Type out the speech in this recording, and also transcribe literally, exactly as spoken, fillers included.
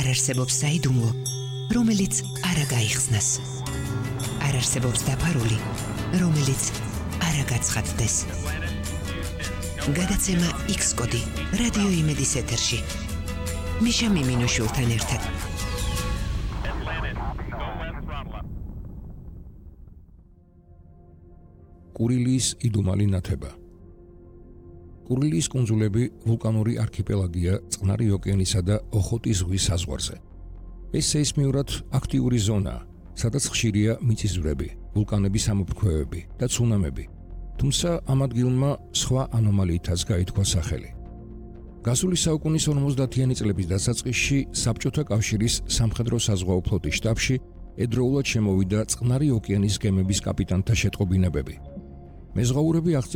არ არსებობს საიდუმლო, რომელიც არ გაიხსნას. არ არსებობს დაფარული, რომელიც არ გაცხადდეს. გადაცემა X კოდი რადიო იმედის ეთერში. მიშა მიმინოშვილთან ერთად. კურილიის იდუმალი ნათება. კურილიის კუნძულები ვულკანური არქიპელაგია წყნარი ოკეანისა და ოხოტის ზღვის საზღვარზე. ეს სეისმიურად აქტიური ზონაა, სადაც ხშირია მიწისძვრები, ვულკანების ამოფრქვევები და ცუნამები. თუმცა ამ ადგილმა სხვა ანომალიითაც გაითქვა სახელი. გასული საუკუნის ორმოცდათიანი წლების დასაწყისში საბჭოთა კავშირის სამხედრო-საზღვაო ფლოტის შტაბში ედროულად შემოვიდა წყნარი ოკეანის გემების კაპიტანთა შეტყობინებები. მეზღვაურები